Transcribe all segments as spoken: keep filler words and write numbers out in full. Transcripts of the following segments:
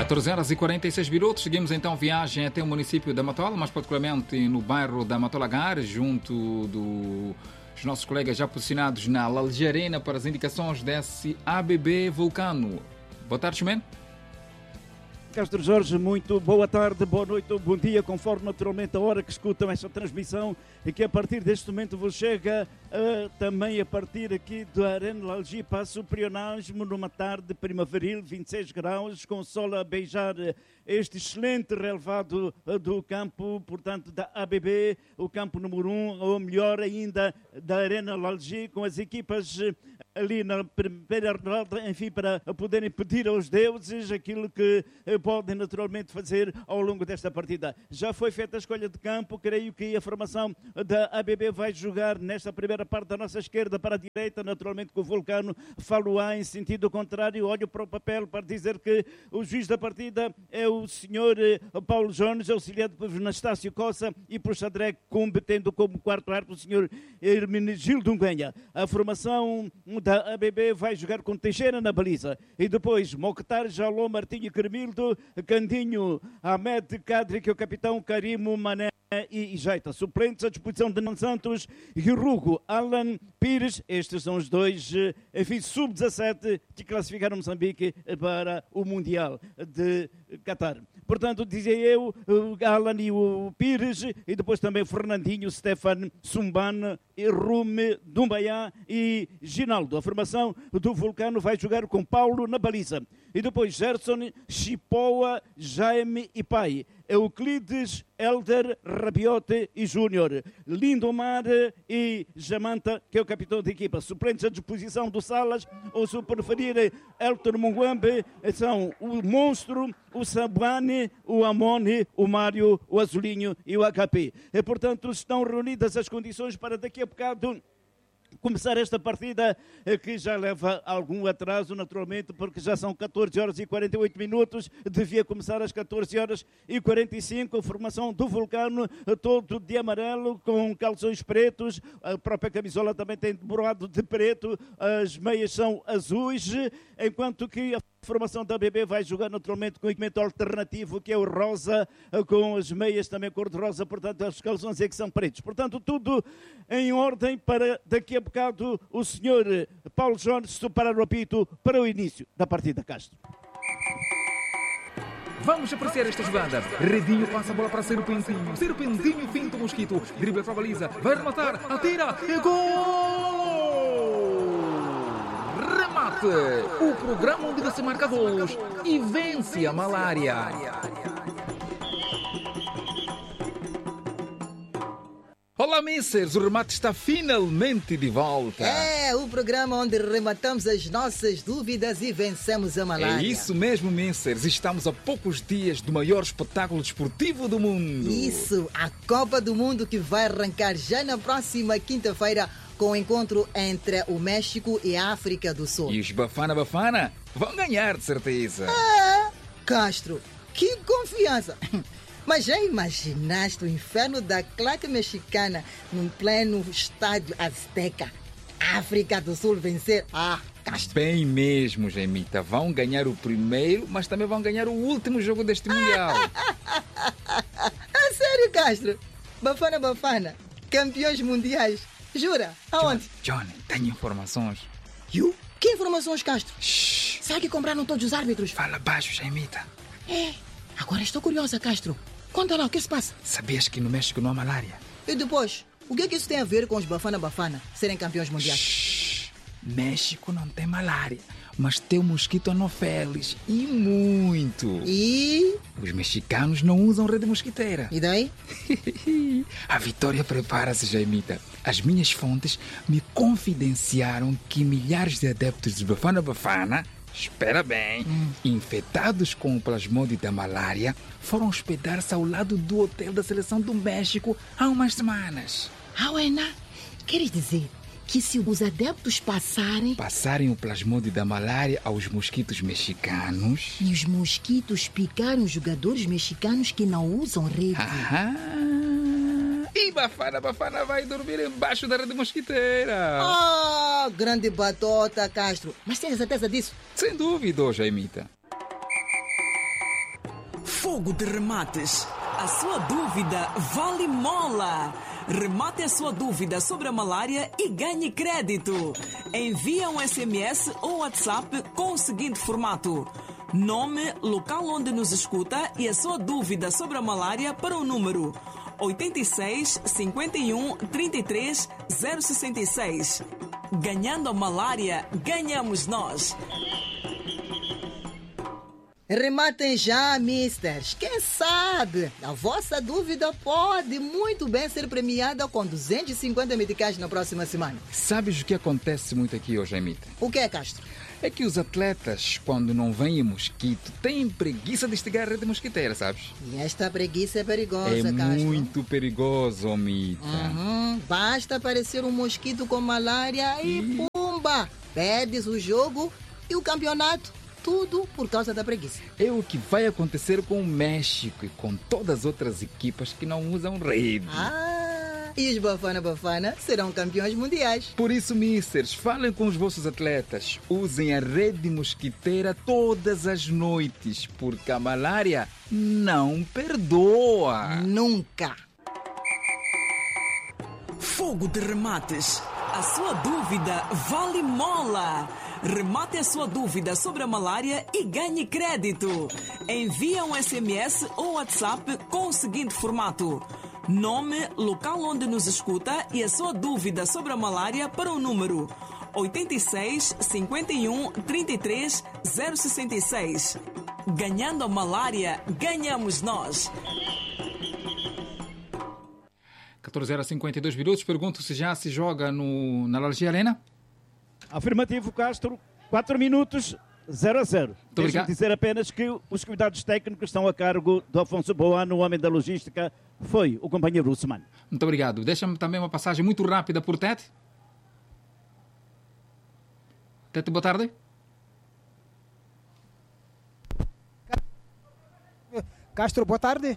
catorze horas e quarenta e seis minutos. Seguimos então viagem até o município da Matola, mais particularmente no bairro da Matolagar, junto dos nossos colegas já posicionados na Lalgerena para as indicações desse A B B Vulcano. Boa tarde, Ximeno. Castro Jorge, muito boa tarde, boa noite, bom dia, conforme naturalmente a hora que escutam esta transmissão e que a partir deste momento vos chega uh, também a partir aqui do Arena Lalgi, passo Prionasmo numa tarde primaveril, vinte e seis graus, com sol a beijar este excelente relevado uh, do campo, portanto da A B B, o campo número um, ou melhor ainda da Arena Lalgi, com as equipas uh, ali na primeira rodada, enfim, para poderem pedir aos deuses aquilo que uh, podem naturalmente fazer ao longo desta partida. Já foi feita a escolha de campo, creio que a formação da A B B vai jogar nesta primeira parte da nossa esquerda para a direita, naturalmente com o Vulcano Faloá em sentido contrário. Olho para o papel para dizer que o juiz da partida é o senhor Paulo Jones, auxiliado por Anastácio Coça, e por Xadré Cumbe, tendo como quarto árbitro o senhor Hermenegildo Unganha. A formação da A B B vai jogar com Teixeira na baliza e depois Mokhtar, Jaló, Martinho, Cremildo, Candinho, Ahmed Kadri, que é o capitão, Karimo, Mané e Jaita. Suplentes à disposição de Nan Santos, Guirrugo, Alan Pires. Estes são os dois, enfim, sub dezassete que classificaram Moçambique para o Mundial de Qatar. Portanto, dizia eu, o Alan e o Pires, e depois também Fernandinho, Stefan, Sumban, Rume, Dumbaiá e Ginaldo. A formação do Vulcano vai jogar com Paulo na baliza. E depois Gerson, Chipoa, Jaime e Pai. Euclides, Elder, Rabiote e Júnior. Lindomar e Jamanta, que é o capitão da equipa. Suplentes à disposição do Salas, ou se preferirem, Elton Munguambe, são o Monstro, o Sabuane, o Amone, o Mário, o Azulinho e o H P. E, portanto, estão reunidas as condições para daqui a bocado começar esta partida, que já leva algum atraso, naturalmente, porque já são catorze horas e quarenta e oito minutos, devia começar às catorze horas e quarenta e cinco, a formação do Vulcano, todo de amarelo, com calções pretos, a própria camisola também tem borrado de preto, as meias são azuis, enquanto que a formação da A B B vai jogar naturalmente com o equipamento alternativo, que é o rosa, com as meias também cor-de-rosa, portanto os calções é que são pretos. Portanto, tudo em ordem para daqui a bocado o senhor Paulo Jones separar o apito para o início da partida, Castro. Vamos apreciar esta jogada. Redinho passa a bola para Ser o Pentinho. Ser o Pentinho finta o mosquito. Dribla para a baliza. Vai rematar. Atira. É gol! Remate. O programa onde você marca gols e vence a malária. Olá, Missers! O remate está finalmente de volta. É, o programa onde rematamos as nossas dúvidas e vencemos a malária. É isso mesmo, Missers. Estamos a poucos dias do maior espetáculo desportivo do mundo. Isso, a Copa do Mundo, que vai arrancar já na próxima quinta-feira com o encontro entre o México e a África do Sul. E os Bafana Bafana vão ganhar, de certeza. Ah, Castro, que confiança! Mas já imaginaste o inferno da claque mexicana num pleno estádio Azteca? África do Sul vencer? Ah, Castro. Bem mesmo, Jaimita. Vão ganhar o primeiro, mas também vão ganhar o último jogo deste Mundial. A sério, Castro? Bafana Bafana, campeões mundiais. Jura? Aonde? Johnny, Johnny, tenho informações. You? Que informações, Castro? Shhh. Será que compraram todos os árbitros? Fala baixo, Jaimita. É, agora estou curiosa, Castro. Conta lá, o que se passa? Sabias que no México não há malária? E depois, o que é que isso tem a ver com os Bafana Bafana serem campeões mundiais? Shhh. México não tem malária, mas tem o mosquito anopheles e muito. E? Os mexicanos não usam rede mosquiteira. E daí? A vitória prepara-se, Jaimita. As minhas fontes me confidenciaram que milhares de adeptos de Bafana Bafana, espera bem, hum. infectados com o plasmódio da malária, foram hospedar-se ao lado do hotel da seleção do México há umas semanas. Ah, Uena, queres dizer que se os adeptos passarem... Passarem o plasmódio da malária aos mosquitos mexicanos... E os mosquitos picaram os jogadores mexicanos que não usam rede. Ah, e Bafana Bafana vai dormir embaixo da rede mosquiteira. Ah, grande batota, Castro. Mas tens certeza disso? Sem dúvida, Jaimita. Fogo de Remates. A sua dúvida vale mola. Remate a sua dúvida sobre a malária e ganhe crédito. Envie um S M S ou WhatsApp com o seguinte formato: nome, local onde nos escuta e a sua dúvida sobre a malária para o número oito seis, cinco um, três três, zero seis seis. Ganhando a malária, ganhamos nós. Rematem já, misters. Quem sabe a vossa dúvida pode muito bem ser premiada com duzentos e cinquenta meticais na próxima semana. Sabes o que acontece muito aqui hoje, Jaimita? O que é, Castro? É que os atletas, quando não vêm mosquito, têm preguiça de estigar a rede mosquiteira, sabes? E esta preguiça é perigosa, É Castro. muito perigoso, Mita. Uhum. Basta aparecer um mosquito com malária e pumba! Perdes o jogo e o campeonato. Tudo por causa da preguiça. É o que vai acontecer com o México e com todas as outras equipas que não usam rede. Ah, e os Bafana Bafana serão campeões mundiais. Por isso, misters, falem com os vossos atletas. Usem a rede mosquiteira todas as noites, porque a malária não perdoa. Nunca. Fogo de Remates. A sua dúvida vale mola. Remate a sua dúvida sobre a malária e ganhe crédito. Envie um S M S ou WhatsApp com o seguinte formato: nome, local onde nos escuta e a sua dúvida sobre a malária para o número oito seis, cinco um, três três, zero seis seis. Ganhando a malária, ganhamos nós. catorze horas e cinquenta e dois minutos. Pergunto se já se joga no, na Alergia Arena. Afirmativo, Castro. quatro minutos, zero a zero. Deixa-me dizer apenas que os cuidados técnicos estão a cargo do Afonso Boano, o homem da logística. Foi o companheiro Usman. Muito obrigado. Deixa-me também uma passagem muito rápida por Tete. Tete, boa tarde. Castro, boa tarde.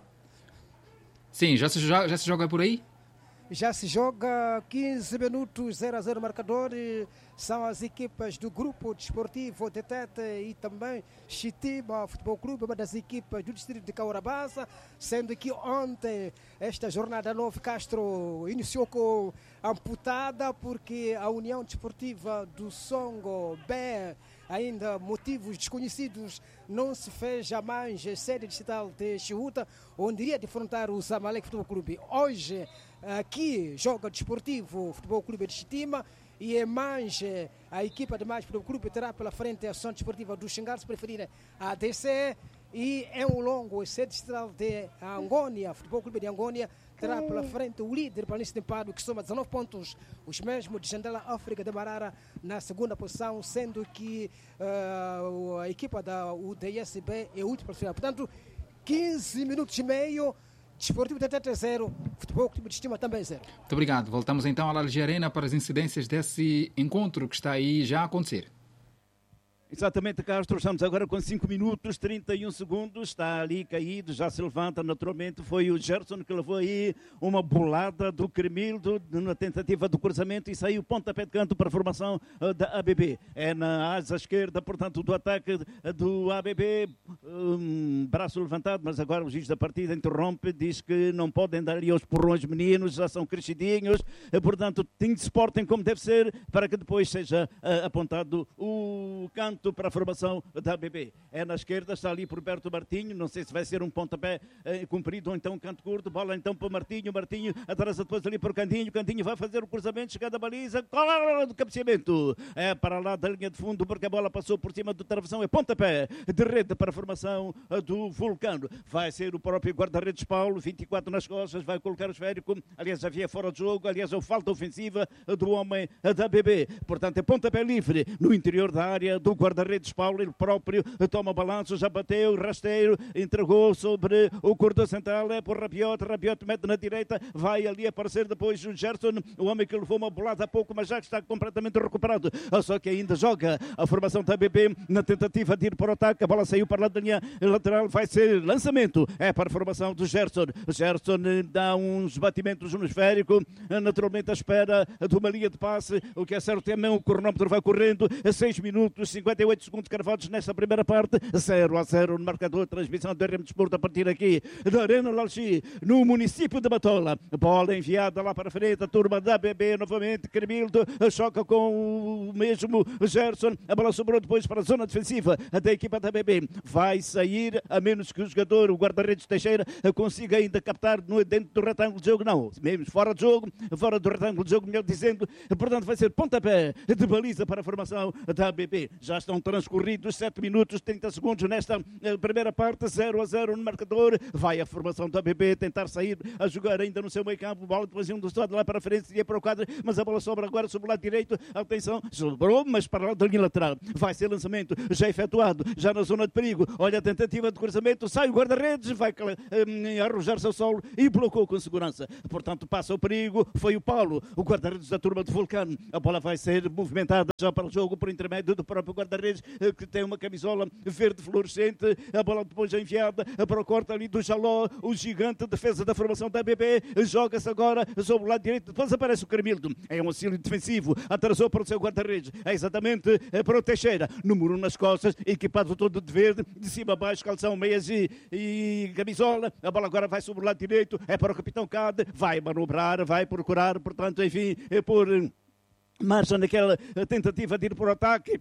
Sim, já se joga, já se joga por aí? Já se joga quinze minutos, zero a zero marcador. São as equipas do grupo desportivo de Tete e também Chitima Futebol Clube, uma das equipas do distrito de Caurabassa, sendo que ontem esta jornada nove, Castro iniciou com amputada porque a União Desportiva do Songo B, ainda motivos desconhecidos, não se fez jamais sede digital de Chihuta, onde iria defrontar o Zamalek Futebol Clube. Hoje aqui joga o Desportivo Futebol Clube de Chitima e é mais a equipa de mais Futebol Clube terá pela frente a Ação Desportiva do Xingar, se preferir a D C, e é um longo sede digital de Angônia, Futebol Clube de Angônia terá pela frente o líder Planície de Pado, que soma dezanove pontos, os mesmos de Jandela África de Marara na segunda posição, sendo que uh, a equipa da U D S B é última. Portanto, quinze minutos e meio, Desportivo de Tete zero, Futebol Clube de Estima também zero. Muito obrigado. Voltamos então à Alergia Arena para as incidências desse encontro que está aí já a acontecer. Exatamente, Castro, estamos agora com cinco minutos, trinta e um segundos, está ali caído, já se levanta naturalmente, foi o Gerson que levou aí uma bolada do Cremildo na tentativa do cruzamento e saiu pontapé de canto para a formação uh, da A B B. É na asa esquerda, portanto, do ataque uh, do A B B, um, braço levantado, mas agora o juiz da partida interrompe, diz que não podem dar ali aos porrões meninos, já são crescidinhos, uh, portanto, tem de se portem como deve ser, para que depois seja uh, apontado o canto para a formação da A B B. É na esquerda, está ali por Roberto Martinho, não sei se vai ser um pontapé eh, comprido ou então um canto curto, bola então para Martinho, Martinho atrasa depois ali para o Cantinho, Cantinho vai fazer o cruzamento, chegada a baliza, cola do cabeceamento, é para lá da linha de fundo, porque a bola passou por cima do travessão, é pontapé de rede para a formação do Vulcano. Vai ser o próprio guarda-redes Paulo, vinte e quatro nas costas, vai colocar o esférico, aliás havia fora de jogo, aliás é falta ofensiva do homem da A B B, portanto é pontapé livre no interior da área do guarda guarda-redes Paulo, ele próprio toma balanço, já bateu, rasteiro, entregou sobre o corredor central, é por Rabiot, Rabiot mete na direita, vai ali aparecer depois o Gerson, o homem que levou uma bolada há pouco, mas já está completamente recuperado, só que ainda joga a formação da B B na tentativa de ir para o ataque, a bola saiu para lá da linha lateral, vai ser lançamento, é para a formação do Gerson, o Gerson dá uns batimentos no esférico, naturalmente à espera de uma linha de passe, o que é certo é mesmo, o cronómetro vai correndo, seis minutos, cinquenta cinquenta e oito segundos cravados nesta primeira parte, zero a zero no marcador, transmissão do R M Desporto a partir aqui da Arena Lalchi, no município de Matola. Bola enviada lá para frente, a turma da B B novamente, Cremildo choca com o mesmo Gerson, a bola sobrou depois para a zona defensiva da equipa da B B. Vai sair, a menos que o jogador, o guarda-redes Teixeira, consiga ainda captar no, dentro do retângulo de jogo, não, mesmo fora de jogo, fora do retângulo de jogo, melhor dizendo, portanto vai ser pontapé de baliza para a formação da B B. Já estão transcorridos sete minutos, trinta segundos nesta primeira parte, zero a zero no marcador. Vai a formação da B B tentar sair a jogar ainda no seu meio campo, bola depois um do estado lá para frente, seria para o quadro, mas a bola sobra agora sobre o lado direito, atenção, sobrou, mas para o lado da linha lateral, vai ser lançamento já efetuado, já na zona de perigo, olha a tentativa de cruzamento, sai o guarda-redes, vai um, arrojar-se ao solo e blocou com segurança, portanto passa o perigo, foi o Paulo, o guarda-redes da turma de Vulcano, a bola vai ser movimentada já para o jogo por intermédio do próprio guarda-redes, que tem uma camisola verde fluorescente, a bola depois é enviada para o corte ali do Jaló, o gigante defesa da formação da B B, joga-se agora sobre o lado direito, depois aparece o Cremildo, é um auxílio defensivo, atrasou para o seu guarda-redes, é exatamente para o Teixeira, número um nas costas, equipado todo de verde, de cima a baixo, calção, meias e, e camisola, a bola agora vai sobre o lado direito, é para o capitão Cade, vai manobrar, vai procurar, portanto, enfim, é por marcha naquela tentativa de ir por ataque.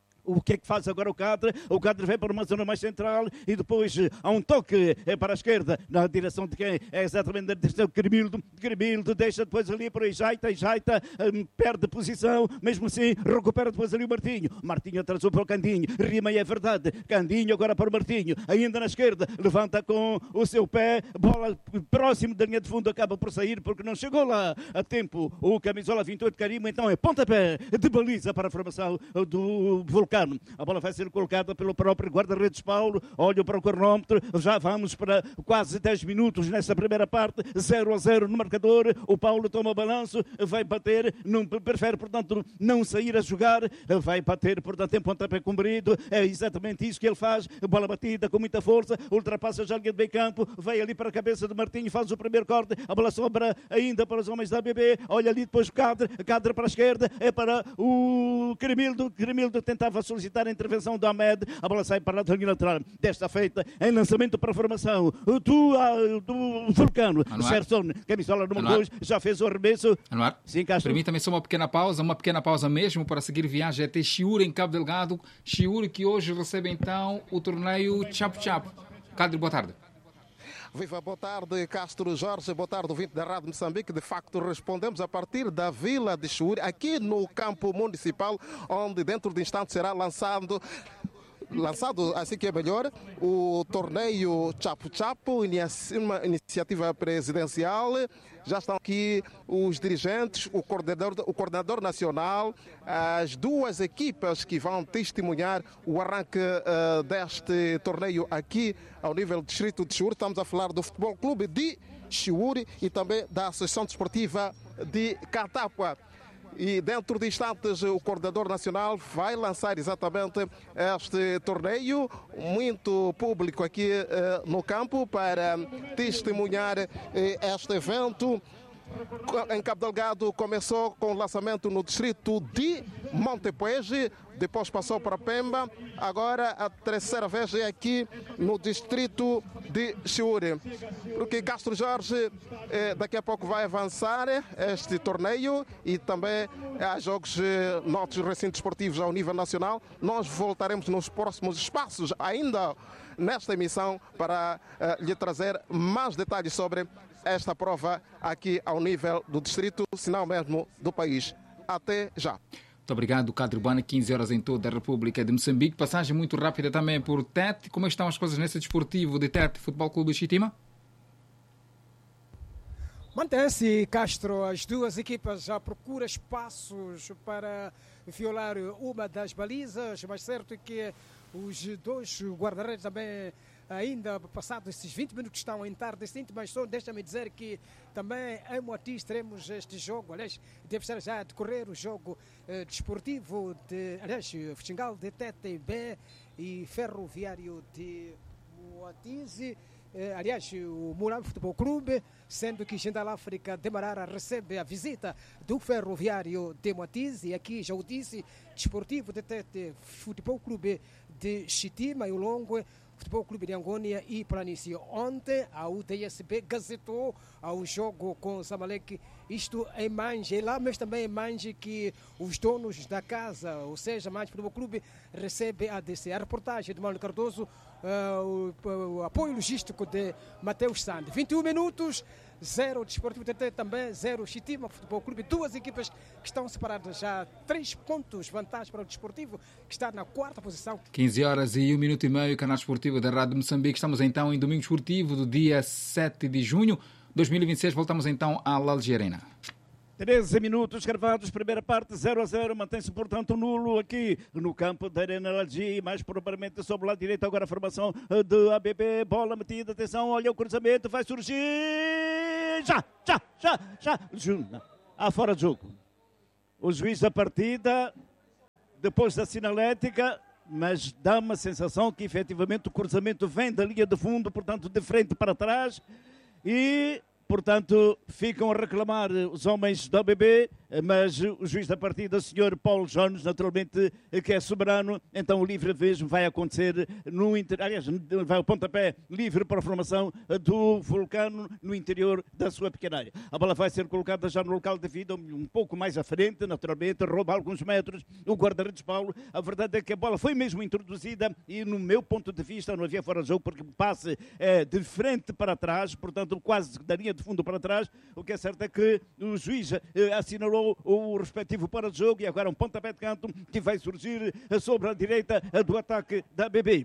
O que é que faz agora o Cadre? O Cadre vem para uma zona mais central e depois há um toque para a esquerda, na direção de quem? É exatamente na direção de Cremildo. Cremildo deixa depois ali para o Ijaita, Ijaita um, perde posição, mesmo assim recupera depois ali o Martinho. Martinho atrasou para o Candinho, rima e é verdade. Candinho agora para o Martinho, ainda na esquerda, levanta com o seu pé, bola próximo da linha de fundo, acaba por sair porque não chegou lá a tempo. O camisola vinte e oito Carimo, então é pontapé de baliza para a formação do Vulcano. A bola vai ser colocada pelo próprio guarda-redes Paulo, olha para o cronómetro, já vamos para quase dez minutos nesta primeira parte, zero a zero no marcador, o Paulo toma o balanço, vai bater, não, prefere portanto não sair a jogar, vai bater portanto em pontapé comprido, é exatamente isso que ele faz, bola batida com muita força, ultrapassa já a linha de meio campo, vai ali para a cabeça de Martinho, faz o primeiro corte, a bola sobra ainda para os homens da B B, olha ali depois o Cadre, Cadre para a esquerda, é para o Cremildo, Cremildo tentava solicitar a intervenção do Ahmed, a bola sai para a linha lateral, desta feita em lançamento para a formação do, do Vulcano, Gerson, camisola número dois, já fez o arremesso. Anuar, sim, Castro. Permita-me só uma pequena pausa, uma pequena pausa mesmo para seguir viagem até Chiure em Cabo Delgado, Chiure que hoje recebe então o torneio Chapo Chapo. Cadre, boa tarde. Viva, boa tarde, Castro Jorge, boa tarde, ouvinte da Rádio Moçambique. De facto, respondemos a partir da Vila de Chiure, aqui no campo municipal, onde dentro de instantes será lançado, lançado, assim que é melhor, o torneio Chapo Chapo, uma iniciativa presidencial. Já estão aqui os dirigentes, o coordenador, o coordenador nacional, as duas equipas que vão testemunhar o arranque uh, deste torneio aqui ao nível do distrito de Chiure. Estamos a falar do Futebol Clube de Chiure e também da Associação Desportiva de Catapua. E dentro de instantes o coordenador nacional vai lançar exatamente este torneio, muito público aqui eh, no campo para testemunhar eh, este evento. Em Cabo Delgado começou com o lançamento no distrito de Montepuez, depois passou para Pemba, agora a terceira vez é aqui no distrito de Chiure. Porque Castro Jorge eh, daqui a pouco vai avançar este torneio e também há jogos eh, noutros recintos esportivos ao nível nacional. Nós voltaremos nos próximos espaços ainda nesta emissão para eh, lhe trazer mais detalhes sobre esta prova aqui ao nível do distrito, se não mesmo do país. Até já. Muito obrigado, Cadre Urbana. quinze horas em toda a República de Moçambique. Passagem muito rápida também por Tete. Como estão as coisas nesse desportivo de Tete, Futebol Clube de Chitima? Mantém-se, Castro, as duas equipas já procuram espaços para violar uma das balizas, mas certo que os dois guarda-redes também, ainda passados esses vinte minutos, estão entardecidos, mas só deixa-me dizer que também em Moatis teremos este jogo, aliás, deve estar já a decorrer o jogo eh, desportivo de, aliás, Fuxingal de Tete B e Ferroviário de Moatis, eh, aliás, o Murambi Futebol Clube, sendo que Jindal África de Marara recebe a visita do Ferroviário de Moatize, e aqui já o disse, Desportivo de Tete, Futebol Clube de Chitima e o Longo, Futebol Clube de Angônia e Planície. Ontem a U T S B gazetou ao jogo com o Zamalek, isto em Manje, e lá mas também em Manje que os donos da casa, ou seja, Manje Futebol Clube, recebe a D C. A reportagem de Manuel Cardoso, uh, o, o apoio logístico de Mateus Sande. vinte e um minutos, zero Desportivo T T também, zero Chitima Futebol Clube, duas equipas que estão separadas já, três pontos vantagem para o Desportivo, que está na quarta posição. quinze horas e um minuto e meio, canal esportivo da Rádio Moçambique. Estamos então em domingo esportivo do dia sete de junho de dois mil e vinte e seis. Voltamos então à Algerina. treze minutos gravados, primeira parte, zero a zero, mantém-se portanto nulo aqui no campo da Arena Algi, mais propriamente sobre o lado direito, agora a formação do A B B, bola metida, atenção, olha o cruzamento, vai surgir, já, já, já, já, Juna, há fora de jogo. O juiz da partida, depois da sinalética, mas dá uma sensação que efetivamente o cruzamento vem da linha de fundo, portanto de frente para trás, e portanto ficam a reclamar os homens da A B B, mas o juiz da partida, o senhor Paulo Jones, naturalmente que é soberano, então o livre mesmo vai acontecer no interior, aliás, vai ao pontapé livre para a formação do Vulcano no interior da sua pequena área. A bola vai ser colocada já no local devido, um pouco mais à frente, naturalmente, rouba alguns metros o guarda-redes Paulo. A verdade é que a bola foi mesmo introduzida e, no meu ponto de vista, não havia fora de jogo, porque o passe é de frente para trás, portanto, quase da linha de fundo para trás. O que é certo é que o juiz eh, assinalou o respectivo para o jogo, e agora um pontapé de canto que vai surgir sobre a direita do ataque da A B B.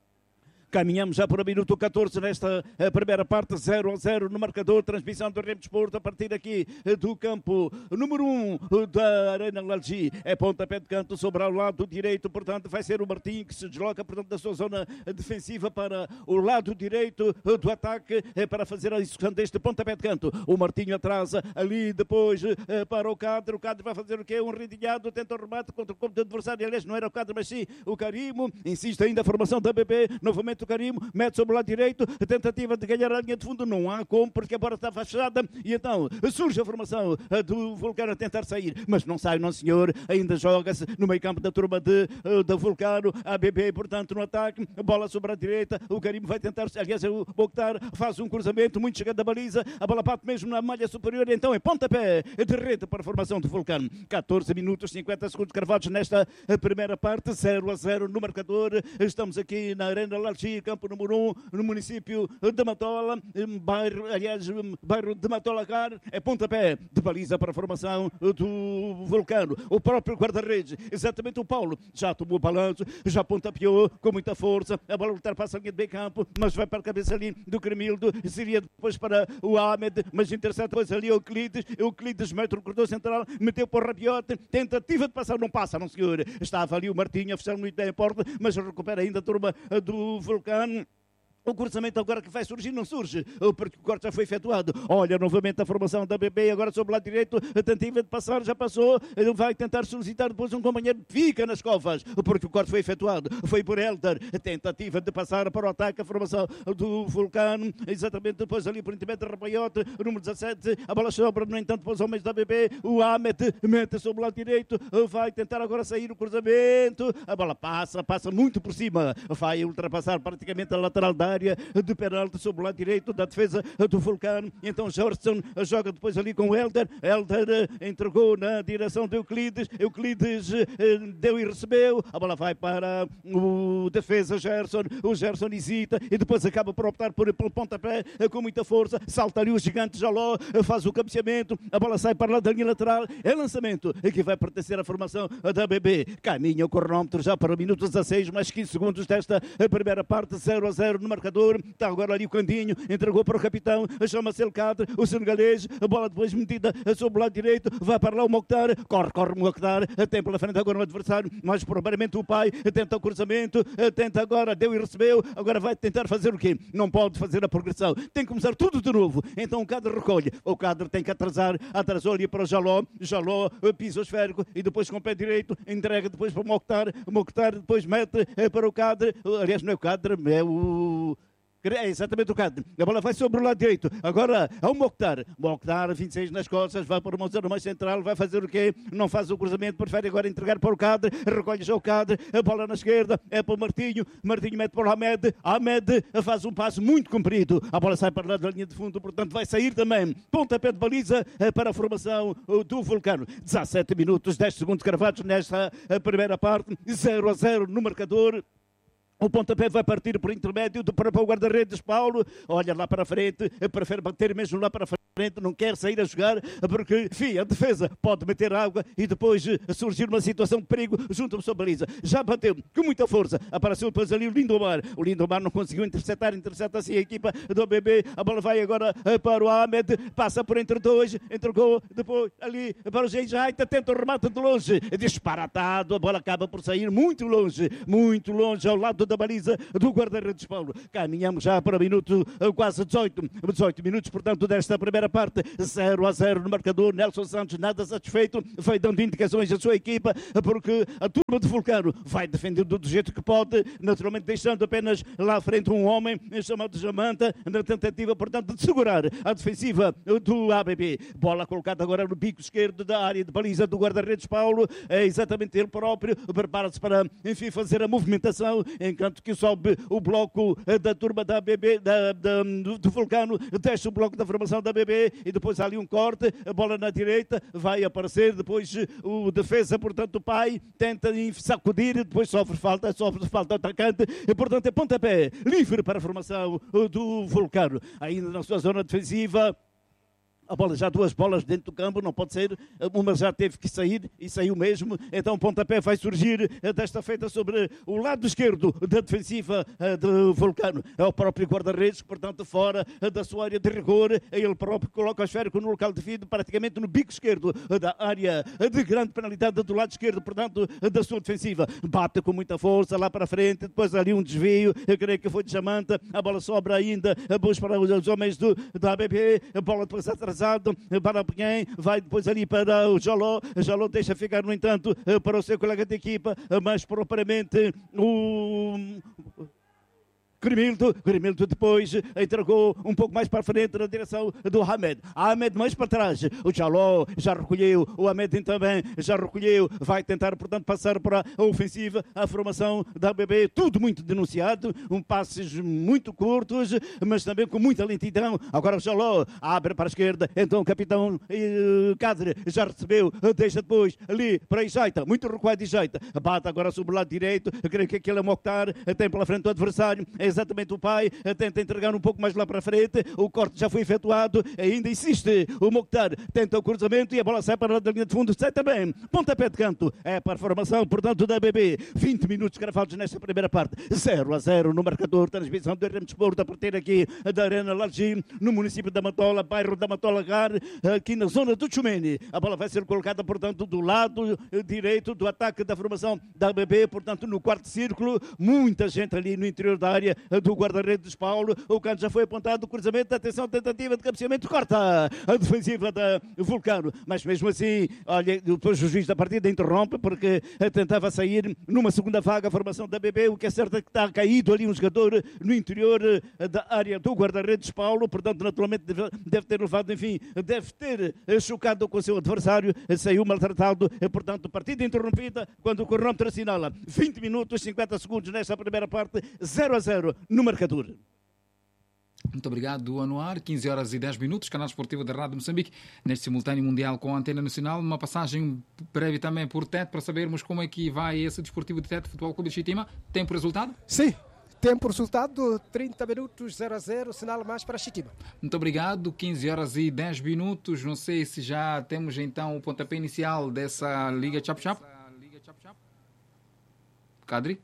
Caminhamos já para o minuto catorze nesta primeira parte, zero a zero no marcador, transmissão do Remo Desporto a partir aqui do campo número um da Arena Algi. É pontapé de canto sobre ao lado direito, portanto vai ser o Martim que se desloca, portanto, da sua zona defensiva para o lado direito do ataque, para fazer a execução deste pontapé de canto. O Martinho atrasa ali depois para o Cadre, o Cadre vai fazer o quê? Um rendilhado, tenta o remate contra o campo do adversário, aliás não era o Cadre, mas sim o Carimo, insiste ainda a formação da A B B, novamente o Carimo, mete sobre o lado direito, tentativa de ganhar a linha de fundo, não há como, porque a bola está fechada, e então surge a formação do Vulcano a tentar sair, mas não sai, não senhor, ainda joga-se no meio campo da turma de, do Vulcano, a B B, portanto, no ataque, bola sobre a direita, o Carimo vai tentar, aliás, o Mokhtar faz um cruzamento, muito chegando da baliza, a bola bate mesmo na malha superior, e então é pontapé de rede para a formação do Vulcano. catorze minutos, cinquenta segundos cravados nesta primeira parte, zero a zero no marcador. Estamos aqui na Arena Algi, campo número um, no município de Matola, bairro, aliás, bairro de Matolacar. É pontapé de baliza para a formação do Vulcano. O próprio guarda-redes, exatamente o Paulo, já tomou o balanço, já pontapeou com muita força, a bola ultrapassa a linha de meio campo, mas vai para a cabeça ali do Cremildo, seria depois para o Ahmed, mas intercepta depois ali o Euclides, Euclides mete o corredor central, meteu para o Rabiote, tentativa de passar, não passa, não senhor, estava ali o Martinho a fechar muito bem a porta, mas recupera ainda a turma do Vulcano. O cruzamento agora que vai surgir não surge, porque o corte já foi efetuado. Olha novamente a formação da B B, agora sobre o lado direito, a tentativa de passar já passou, ele vai tentar solicitar depois um companheiro, fica nas covas, porque o corte foi efetuado, foi por Helder, a tentativa de passar para o ataque, a formação do Vulcano, exatamente depois ali por intermédio de Rapaiote, número dezassete, a bola sobra, no entanto, para os homens da B B, o Ahmed mete sobre o lado direito, vai tentar agora sair o cruzamento, a bola passa, passa muito por cima, vai ultrapassar praticamente a lateral da área de penalti sobre o lado direito da defesa do Vulcano. Então Jorson joga depois ali com o Helder. Helder entregou na direção de Euclides. Euclides deu e recebeu. A bola vai para o defesa Gerson. O Gerson hesita e depois acaba por optar por, por pontapé com muita força. Salta ali o gigante Jaló, faz o cabeceamento. A bola sai para lá da linha lateral. É lançamento que vai pertencer à formação da B B. Caminha o cronómetro já para o minuto dezasseis, mais quinze segundos desta primeira parte, zero a zero no marcador. Está agora ali o Candinho, entregou para o capitão, chama-se El Cadre, o senegalês, a bola depois metida sobre o lado direito, vai para lá o Mokhtar, corre, corre o Mokhtar, tem pela frente agora o adversário, mais propriamente o pai, tenta o cruzamento, tenta agora, deu e recebeu, agora vai tentar fazer o quê? Não pode fazer a progressão, tem que começar tudo de novo, então o Cadre recolhe, o Cadre tem que atrasar, atrasou ali para o Jaló, Jaló pisa o esférico e depois com o pé direito, entrega depois para o Mokhtar, o Mokhtar depois mete para o Cadre, aliás não é o Cadre, é o... É exatamente o Cadre. A bola vai sobre o lado direito. Agora é o Mokhtar. Mokhtar, vinte e seis nas costas, vai para uma zona mais central, vai fazer o quê? Não faz o cruzamento, prefere agora entregar para o Cadre, recolhe já o Cadre, a bola na esquerda, é para o Martinho, Martinho mete para o Ahmed, Ahmed faz um passo muito comprido, a bola sai para lá da linha de fundo, portanto vai sair também. Pontapé de baliza para a formação do Vulcano. dezassete minutos, dez segundos cravados nesta primeira parte, zero a zero no marcador. O pontapé vai partir por intermédio do próprio guarda-redes Paulo. Olha lá para a frente, prefere bater mesmo lá para a frente, não quer sair a jogar, porque, enfim, a defesa pode meter água e depois surgir uma situação de perigo junto à sua baliza. Já bateu com muita força, apareceu depois ali o Lindomar. O Lindomar não conseguiu interceptar, intercepta assim a equipa do B B. A bola vai agora para o Ahmed, passa por entre dois, entregou depois ali para o Genjaita, tenta o remate de longe, disparatado, a bola acaba por sair muito longe, muito longe ao lado da baliza do guarda-redes Paulo. Caminhamos já para o minuto quase dezoito, dezoito minutos, portanto, desta primeira parte, zero a zero no marcador. Nelson Santos nada satisfeito, vai dando indicações à sua equipa, porque a turma de Vulcano vai defendendo do jeito que pode, naturalmente deixando apenas lá à frente um homem chamado Jamanta, na tentativa, portanto, de segurar a defensiva do A B B. Bola colocada agora no bico esquerdo da área de baliza do guarda-redes Paulo, é exatamente ele próprio, prepara-se para, enfim, fazer a movimentação, enquanto que sobe o bloco da turma da A B B, da, da, do Vulcano, desce o bloco da formação da A B B e depois há ali um corte, a bola na direita, vai aparecer, depois o defesa, portanto o pai, tenta sacudir, depois sofre falta, sofre falta atacante, e portanto é pontapé, livre para a formação do Vulcano, ainda na sua zona defensiva. A bola, já duas bolas dentro do campo, não pode ser, uma já teve que sair e saiu mesmo, então o pontapé vai surgir desta feita sobre o lado esquerdo da defensiva do Vulcano. É o próprio guarda-redes, portanto fora da sua área de rigor, ele próprio coloca o esférico no local devido, praticamente no bico esquerdo da área de grande penalidade do lado esquerdo, portanto da sua defensiva. Bate com muita força lá para frente, depois ali um desvio, eu creio que foi de Jamanta, a bola sobra ainda, busca para os homens do, do A B B, a bola depois atrás para Pinhém, vai depois ali para o Jaló, Jaló deixa ficar no entanto para o seu colega de equipa, mas propriamente o Cremildo, Cremildo depois entregou um pouco mais para frente na direção do Ahmed. Ahmed mais para trás, o Jaló já recolheu, o Ahmed também já recolheu, vai tentar portanto passar para a ofensiva, a formação da A B B, tudo muito denunciado, um passes muito curtos, mas também com muita lentidão. Agora o Jaló abre para a esquerda, então o capitão eh, Cadre já recebeu, deixa depois ali para Ijaita, muito recuado Ijaita, bate agora sobre o lado direito, creio que aquele é Mokhtar, tem pela frente o adversário, é exatamente o pai, tenta entregar um pouco mais lá para frente, o corte já foi efetuado, ainda insiste o Mokhtar, tenta o cruzamento e a bola sai para a linha de fundo, sai também, pontapé de canto, é para a formação, portanto, da A B B, vinte minutos gravados nesta primeira parte, zero a zero no marcador, transmissão do R M Desporto a partir aqui da Arena Largim, no município da Matola, bairro da Matola Gar, aqui na zona do Chumene, a bola vai ser colocada, portanto, do lado direito do ataque da formação da A B B, portanto, no quarto círculo, muita gente ali no interior da área do guarda-redes Paulo, o canto já foi apontado, o cruzamento, atenção, tentativa de cabeceamento, corta a defensiva da Vulcano, mas mesmo assim, olha, depois o juiz da partida interrompe, porque tentava sair numa segunda vaga a formação da B B, o que é certo é que está caído ali um jogador no interior da área do guarda-redes Paulo, portanto, naturalmente deve, deve ter levado, enfim, deve ter chocado com o seu adversário, saiu maltratado, portanto, partida interrompida, quando o cronómetro assinala vinte minutos, cinquenta segundos nesta primeira parte, zero a zero no marcador. Muito obrigado, Anuar. quinze horas e dez minutos, canal esportivo da Rádio Moçambique, neste simultâneo mundial com a Antena Nacional. Uma passagem prévia também por Tete, para sabermos como é que vai esse desportivo de Tete, Futebol Clube de Chitima. Tem por resultado? Sim. Tempo resultado, trinta minutos, zero a zero, sinal mais para Chitima. Muito obrigado, quinze horas e dez minutos. Não sei se já temos então o pontapé inicial dessa Liga Chap-Chap. Cadri?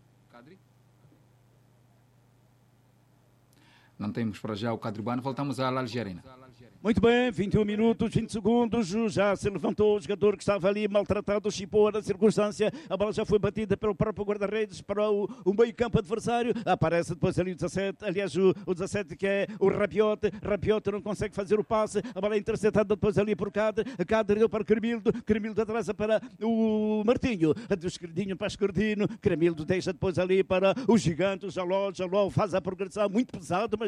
Não temos para já o Cadribano, voltamos à Lalge Arena. Muito bem, vinte e um minutos, vinte segundos, já se levantou o jogador que estava ali maltratado, chipou na circunstância, a bola já foi batida pelo próprio guarda-redes para o, o meio campo adversário, aparece depois ali o dezassete, aliás o, o dezassete que é o Rabiote, Rabiote não consegue fazer o passe, a bola é interceptada depois ali por Cadre, Cadre deu para Cremildo, Cremildo atrasa para o Martinho, do esquerdinho para esquerdino, Cremildo deixa depois ali para o gigante, o Jaló, Jaló faz a progressão muito pesado, mas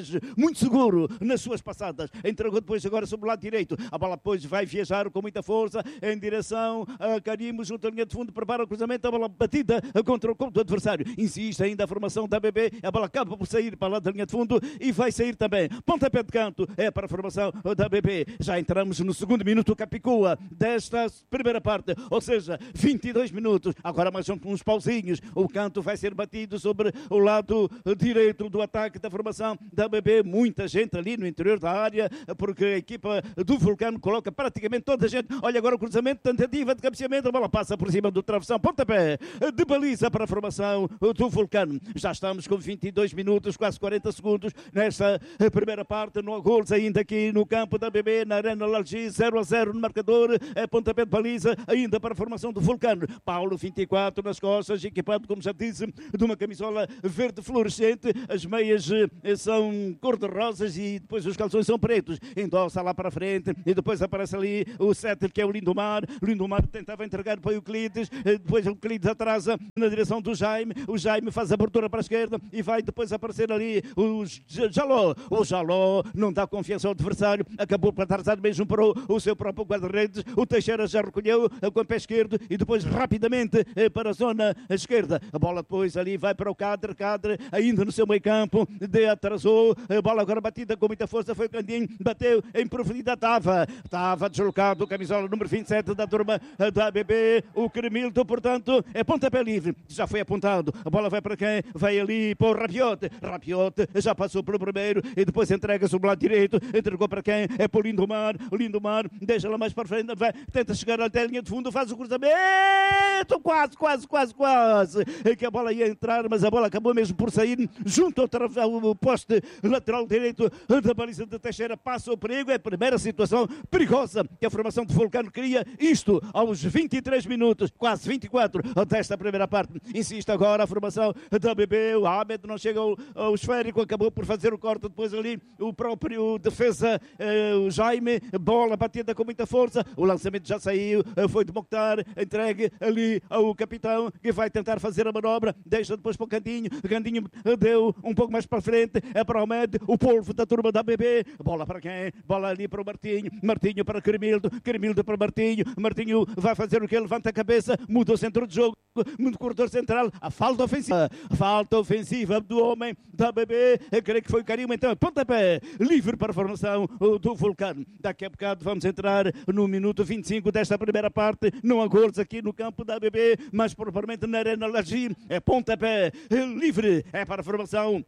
mas muito seguro nas suas passadas. Entregou depois agora sobre o lado direito. A bola depois vai viajar com muita força em direção a Carimbo, junto à linha de fundo, prepara o cruzamento, a bola batida contra o corpo do adversário. Insiste ainda a formação da A B B, a bola acaba por sair para lá da linha de fundo e vai sair também. Pontapé de canto é para a formação da A B B. Já entramos no segundo minuto Capicua desta primeira parte, ou seja, vinte e dois minutos. Agora mais uns pauzinhos. O canto vai ser batido sobre o lado direito do ataque da formação da A B B. Muita gente ali no interior da área, porque a equipa do Vulcano coloca praticamente toda a gente. Olha agora o cruzamento, tentativa de cabeceamento, a bola passa por cima do travessão, pontapé de baliza para a formação do Vulcano. Já estamos com vinte e dois minutos, quase quarenta segundos nesta primeira parte. Não há gols ainda aqui no campo da A B B, na Arena Lalgi, zero a zero no marcador, é pontapé de baliza ainda para a formação do Vulcano. Paulo, vinte e quatro nas costas, equipado, como já disse, de uma camisola verde fluorescente, as meias eh, são cor-de-rosas e depois os calções são pretos. Endossa lá para a frente e depois aparece ali o setter, que é o Lindomar. O Lindomar tentava entregar para o Euclides, eh, depois o Euclides atrasa na direção do Jaime. O Jaime faz a abertura para a esquerda e vai depois aparecer ali o Jaló. O Jaló não dá confiança ao adversário, acabou por atrasar mesmo para o, o seu próprio guarda-redes. O Teixeira já recolheu com o pé esquerdo e depois rapidamente eh, para a zona esquerda. A bola depois ali vai para o Cadre, Cadre ainda no seu meio campo, de atrasou, a bola agora batida com muita força, foi o Candinho, bateu em profundidade, estava, estava deslocado o camisola número vinte e sete da turma da A B B, o Cremildo, portanto, é pontapé livre, já foi apontado, a bola vai para quem? Vai ali para o Rabiot, Rabiot já passou pelo primeiro e depois entrega-se o lado direito, entregou para quem? É para o Lindomar, o Lindomar deixa-la mais para frente, vai, tenta chegar até a linha de fundo, faz o cruzamento, quase, quase, quase, quase, que a bola ia entrar, mas a bola acabou mesmo por sair junto ao, ao poste lateral direito da baliza de Teixeira. Passa o perigo, é a primeira situação perigosa que a formação de Vulcano cria, isto aos vinte e três minutos, quase vinte e quatro desta primeira parte. Insiste agora a formação da A B B, o Ahmed não chega ao, ao esférico, acabou por fazer o corte depois ali, o próprio defesa, eh, o Jaime, bola batida com muita força, o lançamento já saiu, foi de Mokhtar, entregue ali ao capitão, que vai tentar fazer a manobra, deixa depois para o Candinho, o Candinho deu um pouco mais para frente, é para o Med, o polvo da turma da A B B, bola para quem? Bola ali para o Martinho, Martinho para Cremildo, Cremildo para Martinho, Martinho vai fazer o que? Levanta a cabeça, muda o centro de jogo, no corredor central, a falta ofensiva, a falta ofensiva do homem da A B B, eu creio que foi o Carinho, então, pontapé, livre para a formação do Vulcano. Daqui a bocado vamos entrar no minuto vinte e cinco desta primeira parte, não há gols aqui no campo da A B B, mas propriamente na Arena Lalgi, é pontapé livre, é para a formação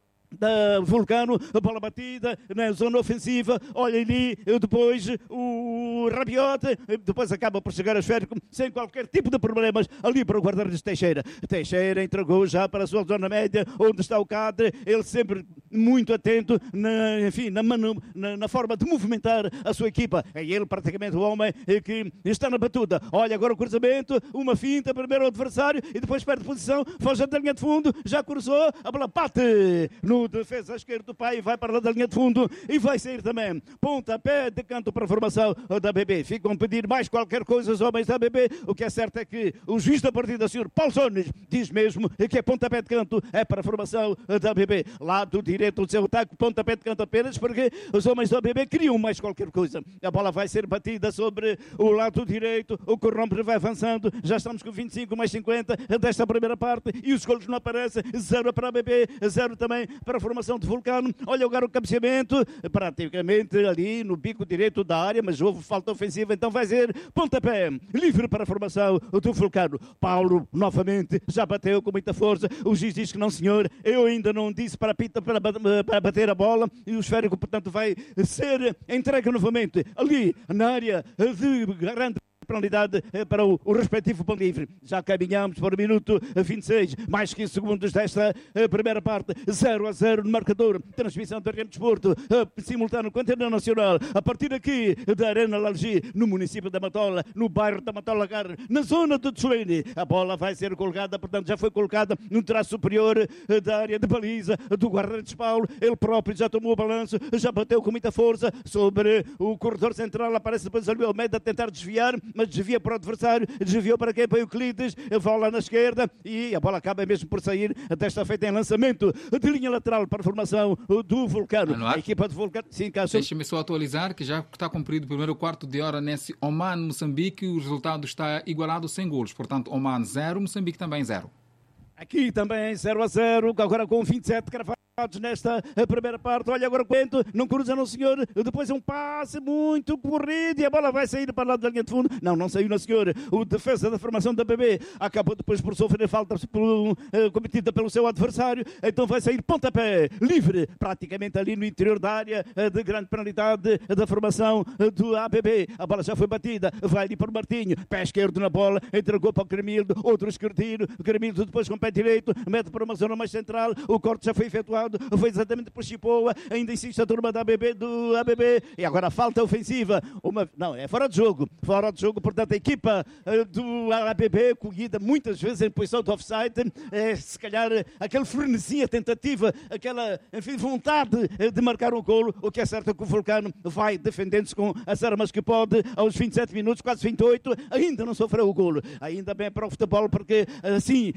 da Vulcano, a bola batida na zona ofensiva, olha ali, depois o Rabiot, depois acaba por chegar a esférico sem qualquer tipo de problemas, ali para o guarda-redes Teixeira. Teixeira entregou já para a sua zona média, onde está o Cadre, ele sempre muito atento, na, enfim, na, manu, na, na forma de movimentar a sua equipa. É ele praticamente o homem que está na batuta. Olha agora o cruzamento, uma finta, primeiro ao adversário e depois perde posição, foge da linha de fundo, já cruzou, a bola bate no defesa esquerdo do pai, vai para lá da linha de fundo e vai sair também. Pontapé de canto para a formação da A B B. Ficam a pedir mais qualquer coisa os homens da A B B. O que é certo é que o juiz da partida, o senhor Paulo Sones, diz mesmo que é pontapé de canto, é para a formação da A B B. Lado direito do seu ataque, pontapé de canto apenas, porque os homens da A B B queriam mais qualquer coisa. A bola vai ser batida sobre o lado direito, o corrompe vai avançando, já estamos com vinte e cinco mais cinquenta desta primeira parte e os golos não aparecem, zero para a A B B, zero também para a formação de Vulcano. Olha agora o cabeceamento, praticamente ali no bico direito da área, mas houve falta ofensiva, então vai ser pontapé livre para a formação do Vulcano. Paulo novamente já bateu com muita força, o juiz diz que não senhor, eu ainda não disse para, pita, para, para bater a bola e o esférico portanto vai ser entregue novamente ali na área de grande penalidade para o, o respectivo ponto livre. Já caminhamos para o minuto vinte e seis, mais quinze segundos desta primeira parte, zero a zero no marcador, transmissão da Arena Desporto, simultâneo com a Antena Nacional, a partir aqui da Arena Lalgi, no município da Matola, no bairro da Matola Gar, na zona de Tsuene. A bola vai ser colocada, portanto já foi colocada no traço superior da área de baliza do guarda-redes Paulo, ele próprio já tomou o balanço, já bateu com muita força sobre o corredor central, aparece depois ali o Almeida a tentar desviar, mas desvia para o adversário, desviou para quem? Para o Euclides, bola na esquerda e a bola acaba mesmo por sair, desta feita em lançamento de linha lateral para a formação do Vulcano. Anuar. A equipa do Vulcano, sim, Cássio. Deixa-me só atualizar que já está cumprido o primeiro quarto de hora nesse Oman-Moçambique, o resultado está igualado sem golos, portanto Oman zero, Moçambique também zero. Aqui também zero a zero, agora com vinte e sete cravados nesta primeira parte. Olha agora o Quento, não cruza não senhor, depois é um passe muito corrido e a bola vai sair para lá da linha de fundo. Não, não saiu não senhor. O defesa da formação da B B acabou depois por sofrer falta uh, cometida pelo seu adversário, então vai sair pontapé livre, praticamente ali no interior da área uh, de grande penalidade da formação uh, do A B B. A bola já foi batida, vai ali para o Martinho, pé esquerdo na bola, entregou para o Cremildo, outro esquerdino, Cremildo depois com o pé direito, mete para uma zona mais central, o corte já foi efetuado, foi exatamente por Chipoa, ainda insiste a turma da A B B, do A B B, e agora falta ofensiva, uma, não, é fora de jogo, fora de jogo, portanto a equipa uh, do A B B, colhida muitas vezes em posição de offside, é, se calhar aquele frenesi, a tentativa, aquela, enfim, vontade de marcar um golo, o que é certo é que o Vulcano vai defendendo-se com as armas que pode, aos vinte e sete minutos, quase vinte e oito, ainda não sofreu o golo, ainda bem para o futebol, porque assim